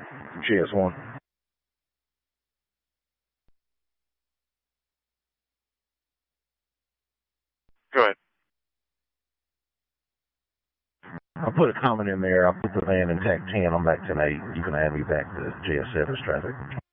GS1. Go ahead. I'll put a comment in there. I'll put the van in TAC 10. I'm back 10-8. You can add me back to GS7 traffic.